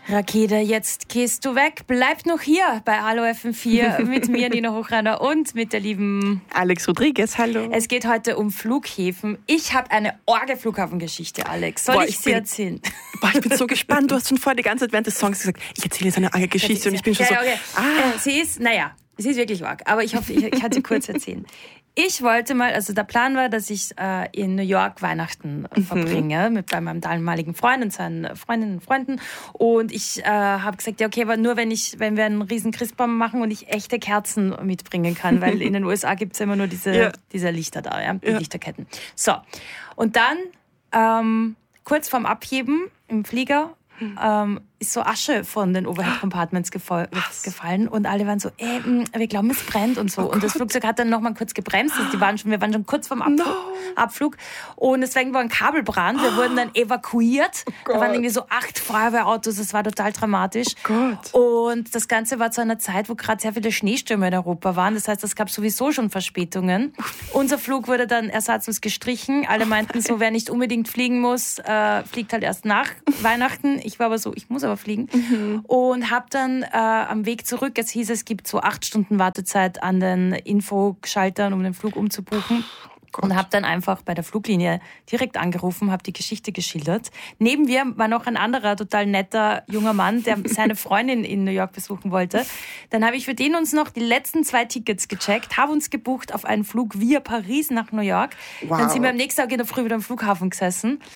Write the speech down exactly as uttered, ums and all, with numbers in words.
Rakete, jetzt gehst du weg. Bleib noch hier bei Hallo F M vier mit mir, Nina Hochreiner, und mit der lieben Alex Rodriguez. Hallo. Es geht heute um Flughäfen. Ich habe eine orge Flughafengeschichte, Alex. Soll Boah, ich, ich sie bin, erzählen? Boah, ich bin so gespannt. Du hast schon vor die ganze Zeit während des Songs gesagt, ich erzähle jetzt eine arge Geschichte und ich bin schon ja, so... okay. Ah. Äh, sie ist, naja, sie ist wirklich arg, aber ich hoffe, ich, ich kann sie kurz erzählen. Ich wollte mal, also der Plan war, dass ich äh, in New York Weihnachten mhm. verbringe mit bei meinem damaligen Freund und seinen Freundinnen und Freunden. Und ich äh, habe gesagt, ja okay, aber nur wenn ich, wenn wir einen riesen Christbaum machen und ich echte Kerzen mitbringen kann, weil in den U S A gibt es ja immer nur diese, ja. diese Lichter da, ja, die ja. Lichterketten. So, und dann ähm, kurz vorm Abheben im Flieger ähm, ist so Asche von den Overhead Compartments gefall- gefallen und alle waren so, ey, wir glauben, es brennt und so. Oh und das Flugzeug hat dann nochmal kurz gebremst. Also die waren schon, wir waren schon kurz vorm Abflug, no. Abflug und deswegen war ein Kabelbrand. Wir wurden dann evakuiert. Oh da waren irgendwie so acht Feuerwehrautos. Das war total dramatisch. Oh Gott. Und das Ganze war zu einer Zeit, wo gerade sehr viele Schneestürme in Europa waren. Das heißt, es gab sowieso schon Verspätungen. Unser Flug wurde dann ersatzlos gestrichen. Alle meinten so, wer nicht unbedingt fliegen muss, äh, fliegt halt erst nach Weihnachten. Ich war aber so, ich muss aber fliegen. Mhm. Und habe dann äh, am Weg zurück, es hieß, es gibt so acht Stunden Wartezeit an den Infoschaltern, um den Flug umzubuchen. Oh und habe dann einfach bei der Fluglinie direkt angerufen, habe die Geschichte geschildert. Neben mir war noch ein anderer total netter junger Mann, der seine Freundin in New York besuchen wollte. Dann habe ich für den uns noch die letzten zwei Tickets gecheckt, habe uns gebucht auf einen Flug via Paris nach New York. Wow. Dann sind wir am nächsten Tag in der Früh wieder am Flughafen gesessen.